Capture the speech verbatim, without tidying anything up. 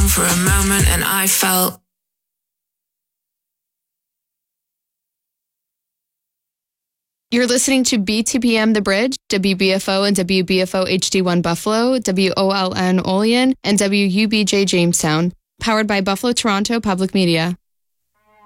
alone for a moment and I felt. You're listening to B T P M The Bridge, W B F O and W B F O H D one Buffalo, W O L N Olean, and W U B J Jamestown, powered by Buffalo Toronto Public Media.